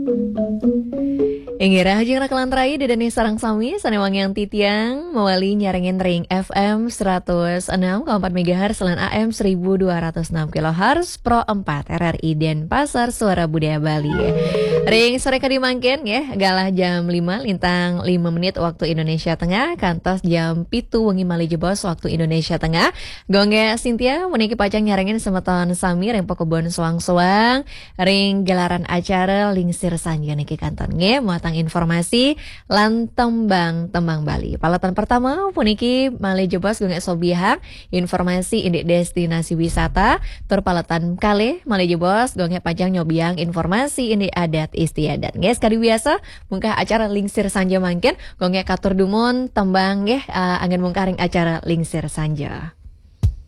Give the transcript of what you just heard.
Ingira hajeng rakelantarai dedene sarang sami sanewang yang titiang mewali nyarengin ring FM 106,4 MHz lan AM 1206 kHz Pro 4 RRI Denpasar Suara Budaya Bali. Ring sore kadi mangken ya, galah jam 5 lintang 5 menit waktu Indonesia Tengah, kantos jam 7 wengi mali jebos waktu Indonesia Tengah. Gongge Cynthia meniki pacang nyarengin semeton sami ring pekebon suang-suang ring gelaran acara lingsir sanja niki kanton nge muatang informasi lan tembang Bali. Palatan pertama puniki mali jebos gongge sobihak informasi indik destinasi wisata, tur palatan kali mali jebos gongge pacang nyobiang informasi indik adat istiadat. Guys, kali biasa mungkah acara lingsir sanja mangken gongge katur dumon tembang nggih angin mungkaring acara lingsir sanja.